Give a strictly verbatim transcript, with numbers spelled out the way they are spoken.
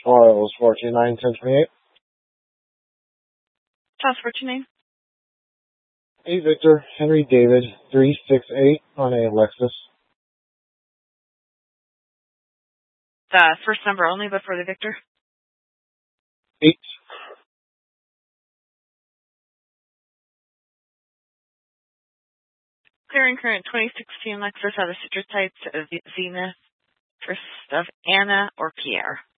Charles, four two nine, ten twenty-eight. Charles, what's your name? A Victor, Henry David, three six eight on a Lexus. The first number only before the Victor. Eight. Clearing current twenty sixteen Lexus out of Citrus Heights, Zenith, first of Anna or Pierre.